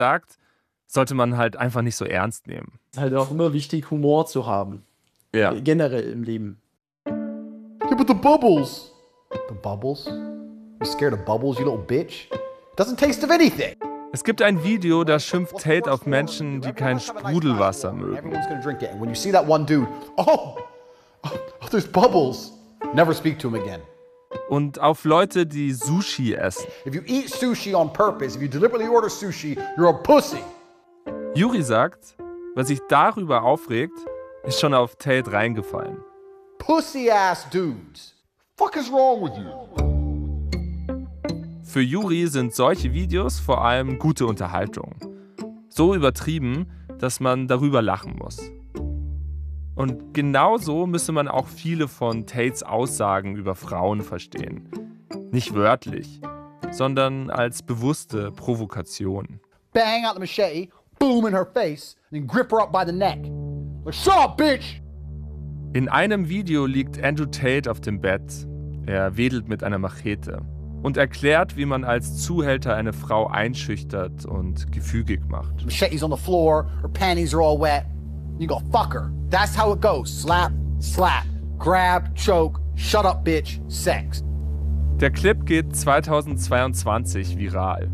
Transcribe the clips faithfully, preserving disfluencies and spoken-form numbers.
sagt, sollte man halt einfach nicht so ernst nehmen. Es ist halt auch immer wichtig, Humor zu haben. Ja. Generell im Leben. Yeah, but the bubbles. The bubbles? You scared of bubbles, you little bitch? Doesn't taste of anything. Es gibt ein Video, da schimpft Tate auf Menschen, die kein Sprudelwasser mögen. Everyone's gonna drink it. And when you see that one dude, oh, oh, there's bubbles. Never speak to him again. Und auf Leute, die Sushi essen. If you eat sushi on purpose, if you deliberately order sushi, you're a pussy. Yuri sagt, was sich darüber aufregt, ist schon auf Tate reingefallen. Pussy-ass dudes. Fuck is wrong with you? Für Yuri sind solche Videos vor allem gute Unterhaltung. So übertrieben, dass man darüber lachen muss. Und genauso müsse man auch viele von Tates Aussagen über Frauen verstehen. Nicht wörtlich, sondern als bewusste Provokation. Bang out the machete, boom in her face, and then grip her up by the neck. Like, shut up, bitch! In einem Video liegt Andrew Tate auf dem Bett. Er wedelt mit einer Machete und erklärt, wie man als Zuhälter eine Frau einschüchtert und gefügig macht. Machete's on the floor, her panties are all wet. You go, fuck her. That's how it goes. Slap, slap, grab, choke, shut up, bitch, sex. Der Clip geht zweitausendzweiundzwanzig viral.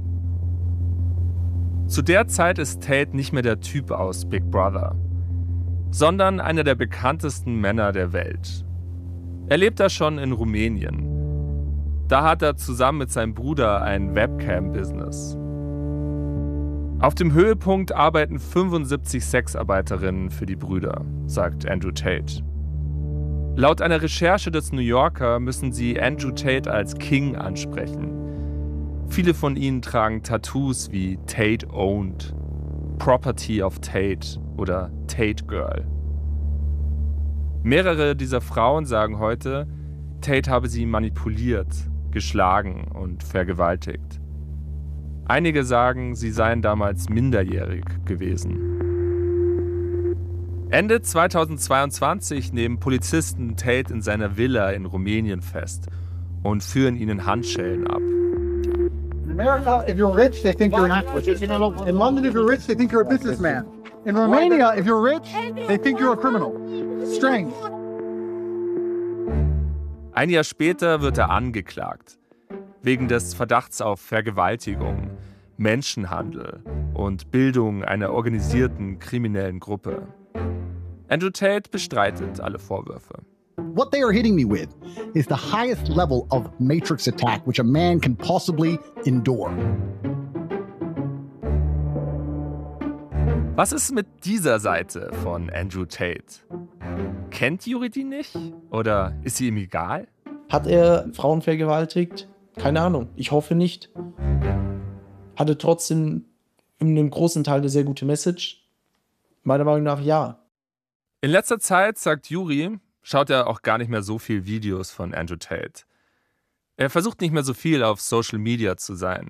Zu der Zeit ist Tate nicht mehr der Typ aus Big Brother, sondern einer der bekanntesten Männer der Welt. Er lebt da schon in Rumänien. Da hat er zusammen mit seinem Bruder ein Webcam-Business. Auf dem Höhepunkt arbeiten fünfundsiebzig Sexarbeiterinnen für die Brüder, sagt Andrew Tate. Laut einer Recherche des New Yorker müssen sie Andrew Tate als King ansprechen. Viele von ihnen tragen Tattoos wie Tate Owned, Property of Tate oder Tate Girl. Mehrere dieser Frauen sagen heute, Tate habe sie manipuliert, geschlagen und vergewaltigt. Einige sagen, sie seien damals minderjährig gewesen. Ende zweitausendzweiundzwanzig nehmen Polizisten Tate in seiner Villa in Rumänien fest und führen ihnen Handschellen ab. In America, if you're rich, they think you're an actor. In London, if you're rich, they think you're a businessman. In Romania, if you're rich, they think you're a criminal. Strange. Ein Jahr später wird er angeklagt. Wegen des Verdachts auf Vergewaltigung, Menschenhandel und Bildung einer organisierten kriminellen Gruppe. Andrew Tate bestreitet alle Vorwürfe. What they are hitting me with is the highest level of matrix attack which a man can possibly endure. Was ist mit dieser Seite von Andrew Tate? Kennt Yuri die nicht? Oder ist sie ihm egal? Hat er Frauen vergewaltigt? Keine Ahnung, ich hoffe nicht. Hatte trotzdem in einem großen Teil eine sehr gute Message? Meiner Meinung nach ja. In letzter Zeit, sagt Yuri, schaut er auch gar nicht mehr so viel Videos von Andrew Tate. Er versucht nicht mehr so viel auf Social Media zu sein.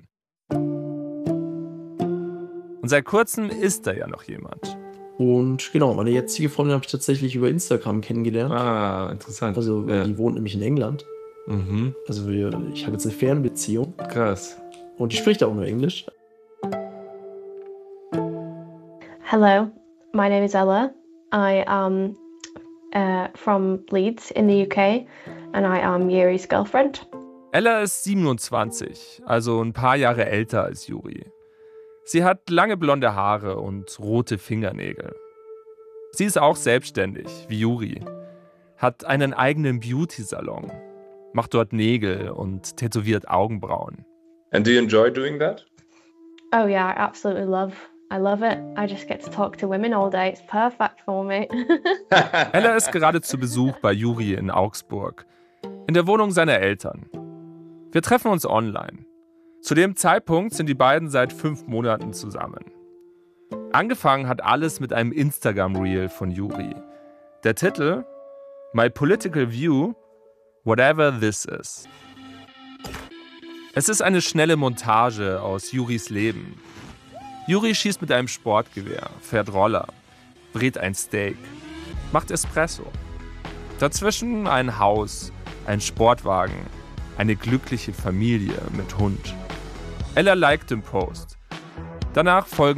Und seit kurzem ist da ja noch jemand. Und genau, meine jetzige Freundin habe ich tatsächlich über Instagram kennengelernt. Ah, interessant. Also ja. Die wohnt nämlich in England. Mhm. Also wir, ich habe jetzt eine Fernbeziehung. Krass. Und die spricht auch nur Englisch. Hello, my name is Ella. I am uh, from Leeds in the U K and I am Yuri's girlfriend. Ella ist siebenundzwanzig, also ein paar Jahre älter als Yuri. Sie hat lange blonde Haare und rote Fingernägel. Sie ist auch selbstständig, wie Yuri. Hat einen eigenen Beauty-Salon. Macht dort Nägel und tätowiert Augenbrauen. And do you enjoy doing that? Oh yeah, I absolutely love. I love it. I just get to talk to women all day. It's perfect for me. Ella ist gerade zu Besuch bei Yuri in Augsburg, in der Wohnung seiner Eltern. Wir treffen uns online. Zu dem Zeitpunkt sind die beiden seit fünf Monaten zusammen. Angefangen hat alles mit einem Instagram-Reel von Yuri. Der Titel: My Political View, Whatever This Is. Es ist eine schnelle Montage aus Yuris Leben. Yuri schießt mit einem Sportgewehr, fährt Roller, brät ein Steak, macht Espresso. Dazwischen ein Haus, ein Sportwagen, eine glückliche Familie mit Hund. Ella liked den Post. Danach folgen